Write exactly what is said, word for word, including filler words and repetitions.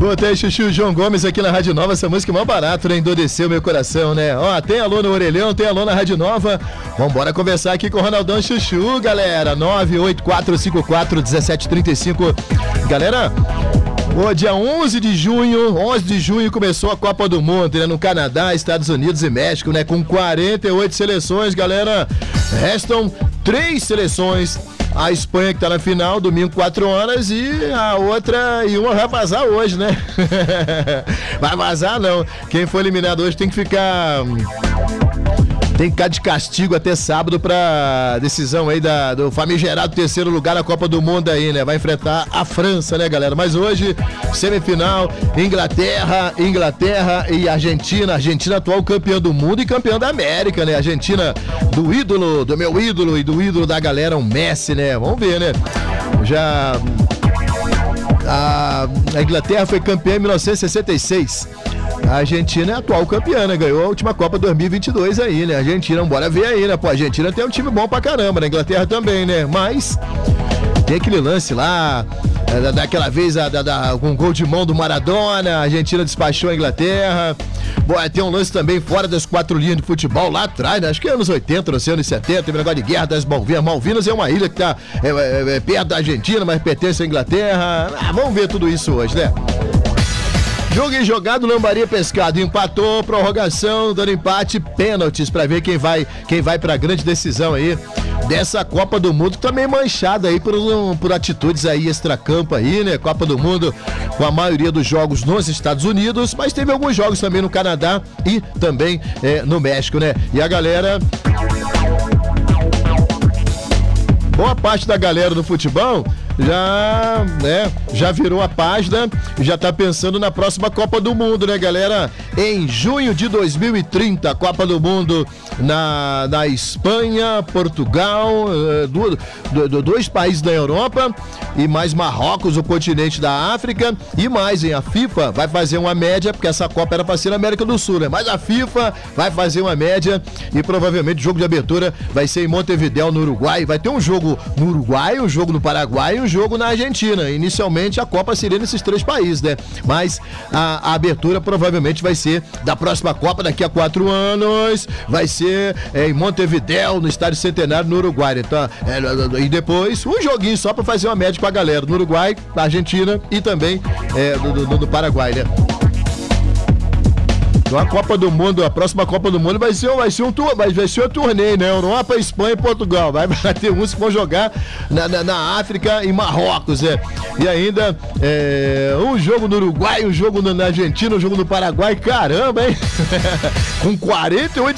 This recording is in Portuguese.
Botei Chuchu João Gomes aqui na Rádio Nova, essa música é mó barato, né? Endureceu meu coração, né? Ó, tem alô no Orelhão, tem alô na Rádio Nova. Vambora conversar aqui com o Ronaldão Chuchu, galera. nove oito quatro cinco quatro um sete três cinco. Galera, o dia onze de junho, onze de junho começou a Copa do Mundo, né? No Canadá, Estados Unidos e México, né? Com quarenta e oito seleções, galera. Restam três seleções. A Espanha que tá na final, domingo, quatro horas, e a outra, e uma vai vazar hoje, né? Vai vazar não. Quem for eliminado hoje tem que ficar... Tem que ficar de castigo até sábado pra decisão aí da, do famigerado terceiro lugar na Copa do Mundo aí, né? Vai enfrentar a França, né, galera? Mas hoje, semifinal, Inglaterra, Inglaterra e Argentina. Argentina atual campeã do mundo e campeã da América, né? Argentina do ídolo, do meu ídolo e do ídolo da galera, o Messi, né? Vamos ver, né? Já... A, a Inglaterra foi campeã em mil novecentos e sessenta e seis. A Argentina é a atual campeã, né? Ganhou a última Copa dois mil e vinte e dois aí, né? A Argentina, bora ver aí, né? Pô, a Argentina tem um time bom pra caramba, né? A Inglaterra também, né? Mas tem aquele lance lá, da, daquela vez, da, da, com um gol de mão do Maradona, a Argentina despachou a Inglaterra. Bom, tem um lance também fora das quatro linhas de futebol, lá atrás, né? Acho que é anos oitenta, não sei, anos setenta, teve um negócio de guerra das Malvinas. Malvinas é uma ilha que tá é, é, é, perto da Argentina, mas pertence à Inglaterra. Ah, vamos ver tudo isso hoje, né? Jogo jogado, Lambaria Pescado empatou, prorrogação, dando empate, pênaltis pra ver quem vai, quem vai pra grande decisão aí dessa Copa do Mundo, também manchada aí por, um, por atitudes aí extracampo aí, né? Copa do Mundo com a maioria dos jogos nos Estados Unidos, mas teve alguns jogos também no Canadá e também é, no México, né? E a galera... Boa parte da galera do futebol já, né, já virou a página e já tá pensando na próxima Copa do Mundo, né, galera? Em junho de dois mil e trinta, Copa do Mundo na, na Espanha, Portugal, do, do, do, dois países da Europa e mais Marrocos, o continente da África, e mais, hein, a FIFA vai fazer uma média, porque essa Copa era pra ser na América do Sul, né? Mas a FIFA vai fazer uma média e provavelmente o jogo de abertura vai ser em Montevidéu, no Uruguai. Vai ter um jogo no Uruguai, um jogo no Paraguai e um jogo na Argentina. Inicialmente a Copa seria nesses três países, né? Mas a, a abertura provavelmente vai ser da próxima Copa daqui a quatro anos. Vai ser é, em Montevidéu, no Estádio Centenário, no Uruguai. Então, é, e depois um joguinho só pra fazer uma média com a galera no Uruguai, na Argentina e também é, do, do, do Paraguai, né? Então a Copa do Mundo, a próxima Copa do Mundo vai ser, vai ser um tour, vai, vai ser um torneio, né? Europa, Espanha e Portugal. Vai, vai ter uns que vão jogar na, na, na África e Marrocos, é. E ainda é, um jogo no Uruguai, um jogo na Argentina, um jogo no Paraguai. Caramba, hein? Com quarenta e oito